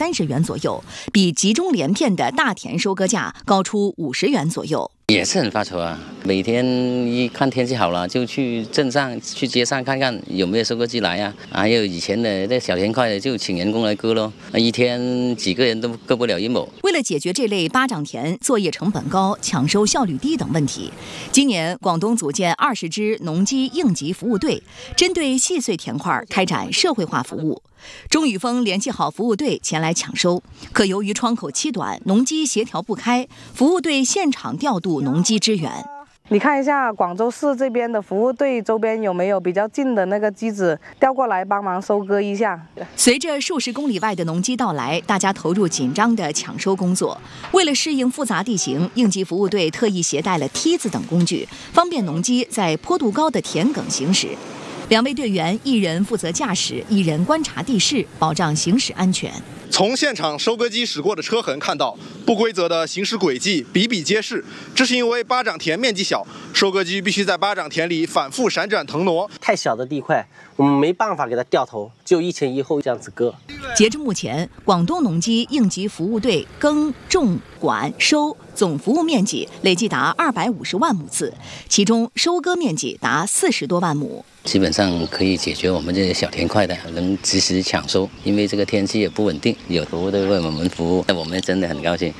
130元左右，比集中连片的大田收割价高出50元左右。 也是很发愁啊！每天一看天气好了，就去镇上、去街上看看有没有收割机来啊。还有以前的那小田块的，就请员工来割咯，一天几个人都割不了1亩。 为了解决这类巴掌田作业成本高、抢收效率低等问题，今年广东组建20支农机应急服务队，针对细碎田块开展社会化服务。钟宇峰联系好服务队前来抢收，可由于窗口期短，农机协调不开，服务队现场调度农机支援。 你看一下广州市这边的服务队周边有没有比较近的那个机子调过来帮忙收割一下。 随着数十公里外的农机到来，大家投入紧张的抢收工作。为了适应复杂地形，应急服务队特意携带了梯子等工具，方便农机在坡度高的田埂行驶。2位队员，一人负责驾驶，一人观察地势，保障行驶安全。 从现场收割机驶过的车痕看到，不规则的行驶轨迹比比皆是。这是因为巴掌田面积小，收割机必须在巴掌田里反复闪转腾挪。 太小的地块，我们没办法给它掉头，就一前一后这样子割。 截至目前，广东农机应急服务队耕、种、管、收总服务面积累计达250万亩次，其中收割面积达40多万亩。 基本上可以解决我们这些小田块的，能及时抢收。因为这个天气也不稳定，有服务队为我们服务，我们真的很高兴。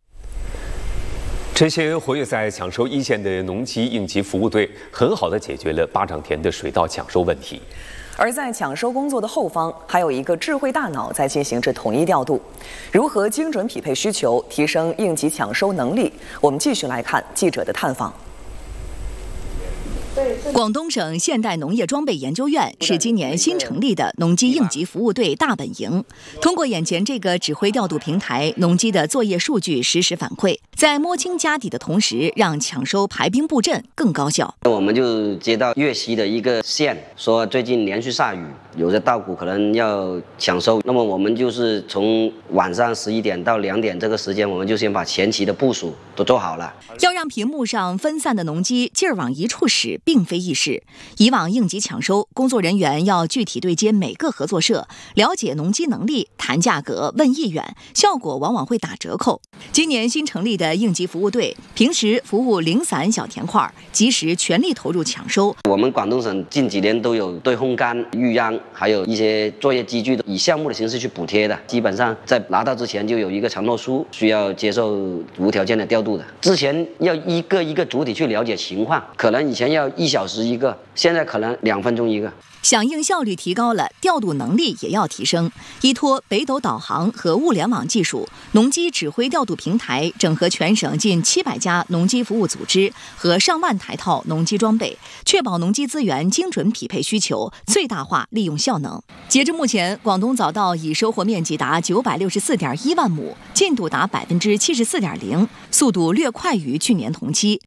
这些活跃在抢收一线的农机应急服务队，很好地解决了巴掌田的水稻抢收问题。 而在抢收工作的后方，还有一个智慧大脑在进行着统一调度。如何精准匹配需求，提升应急抢收能力？我们继续来看记者的探访。 广东省现代农业装备研究院是今年新成立的农机应急服务队大本营。通过眼前这个指挥调度平台，农机的作业数据实时反馈，在摸清家底的同时，让抢收排兵布阵更高效。 我们就接到粤西的一个县，说最近连续下雨，有的稻谷可能要抢收，那么我们就是从晚上11点到2点这个时间，我们就先把前期的部署都做好了。 要让屏幕上分散的农机劲儿往一处使，并非易事。以往应急抢收，工作人员要具体对接每个合作社，了解农机能力，谈价格，问意愿，效果往往会打折扣。今年新成立的应急服务队，平时服务零散小田块，及时全力投入抢收。 我们广东省近几年都有对烘干、育秧，还有一些作业机具以项目的形式去补贴的，基本上在拿到之前就有一个承诺书，需要接受无条件的调度的。之前要一个一个主体去了解情况，可能以前要1小时一个，现在可能2分钟一个。 响应效率提高了，调度能力也要提升。依托北斗导航和物联网技术，农机指挥调度平台整合全省近700家农机服务组织和上万台套农机装备，确保农机资源精准匹配需求，最大化利用效能。截至目前，广东早稻已收获面积达964.1万亩，进度达74.0%，速度略快于去年同期。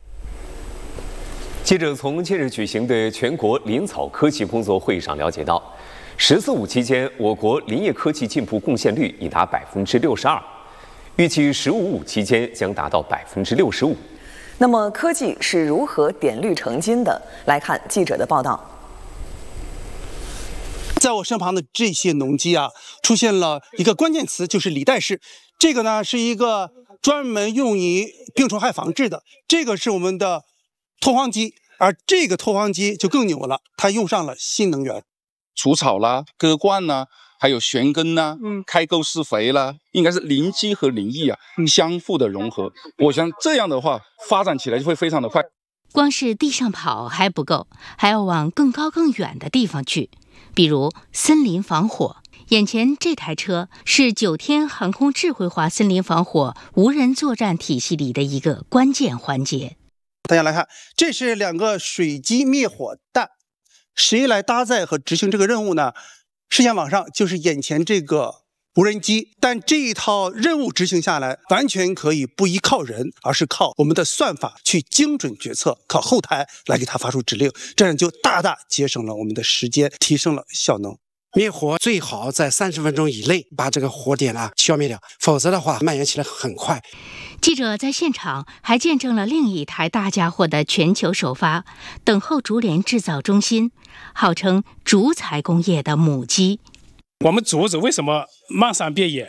记者从近日举行的全国林草科技工作会议上了解到，“14·5”期间，我国林业科技进步贡献率已达62%，预计“15·5”期间将达到65%。 那么，科技是如何点绿成金的？来看记者的报道。 在我身旁的这些农机啊，出现了一个关键词，就是履带式。这个呢是一个专门用于病虫害防治的，这个是我们的拓荒机，而这个拓荒机就更牛了，它用上了新能源， 除草啦、割灌啦，还有旋耕啦、开沟施肥啦，应该是林机和林艺相互的融合。我想这样的话，发展起来就会非常的快。 光是地上跑还不够，还要往更高更远的地方去，比如森林防火。眼前这台车是9天航空智慧化森林防火无人作战体系里的一个关键环节。 大家来看，这是2个水基灭火弹，谁来搭载和执行这个任务呢？视线往上就是眼前这个无人机，但这一套任务执行下来，完全可以不依靠人，而是靠我们的算法去精准决策，靠后台来给它发出指令，这样就大大节省了我们的时间，提升了效能。 灭火最好在30分钟以内把这个火点消灭掉，否则的话蔓延起来很快。 记者在现场还见证了另一台大家伙的全球首发——等候竹联制造中心，号称竹材工业的母机。 我们竹子为什么漫山遍野？